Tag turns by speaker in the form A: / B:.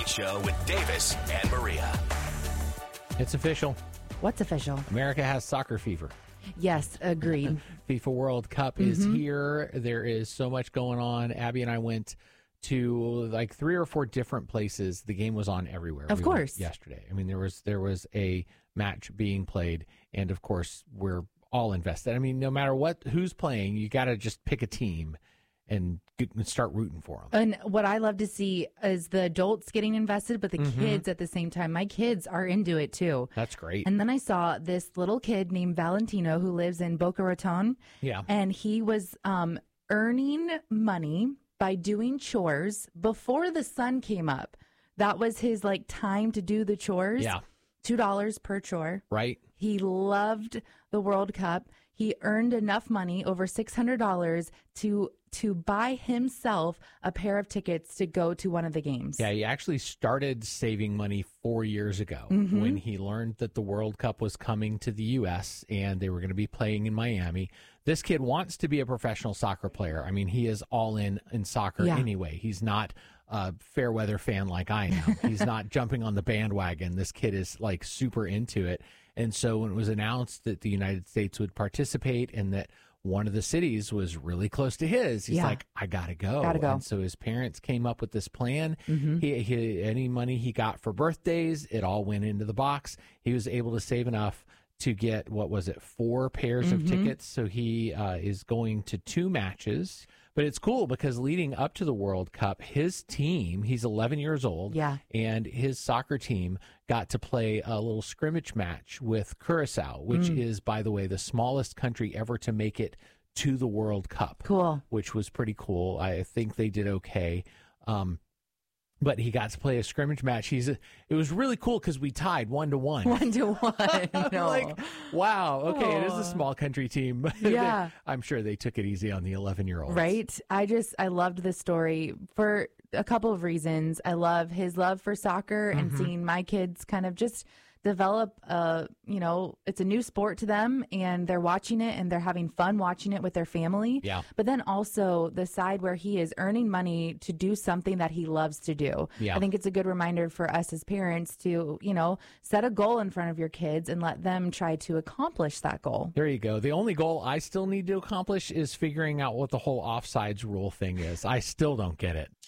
A: Late Show with Davis and Maria.
B: It's official.
C: What's official?
B: America has soccer fever.
C: Yes, agreed.
B: FIFA World Cup is here. There is so much going on. Abby and I went to like 3 or 4 different places. The game was on everywhere.
C: Of course.
B: Yesterday. I mean, there was a match being played, and of course, we're all invested. I mean, no matter who's playing, you got to just pick a team and start rooting for them.
C: And what I love to see is the adults getting invested, but the kids at the same time. My kids are into it too.
B: That's great.
C: And then I saw this little kid named Valentino who lives in Boca Raton.
B: Yeah.
C: And he was earning money by doing chores before the sun came up. That was his time to do the chores.
B: Yeah.
C: $2 per chore.
B: Right.
C: He loved the World Cup. He earned enough money, over $600, to buy himself a pair of tickets to go to one of the games.
B: Yeah, he actually started saving money 4 years ago when he learned that the World Cup was coming to the U.S. and they were going to be playing in Miami. This kid wants to be a professional soccer player. I mean, he is all in soccer anyway. He's not a fair weather fan like I am. He's not jumping on the bandwagon. This kid is super into it. And so when it was announced that the United States would participate and that one of the cities was really close to his, he's like, I gotta go. And so his parents came up with this plan. He any money he got for birthdays, it all went into the box. He was able to save enough to get, 4 pairs of tickets. So he is going to 2 matches. But it's cool because leading up to the World Cup, his team, he's 11 years old, and his soccer team got to play a little scrimmage match with Curacao, which is, by the way, the smallest country ever to make it to the World Cup.
C: Cool.
B: Which was pretty cool. I think they did okay. But he got to play a scrimmage match. It was really cool because we tied 1-1.
C: 1-1. No.
B: Wow. Okay, it is a small country team.
C: Yeah.
B: I'm sure they took it easy on the 11-year-olds.
C: Right. I loved this story for a couple of reasons. I love his love for soccer and seeing my kids kind of just develop it's a new sport to them and they're watching it and they're having fun watching it with their family.
B: Yeah.
C: But then also the side where he is earning money to do something that he loves to do.
B: Yeah.
C: I think it's a good reminder for us as parents to, set a goal in front of your kids and let them try to accomplish that goal.
B: There you go. The only goal I still need to accomplish is figuring out what the whole offsides rule thing is. I still don't get it.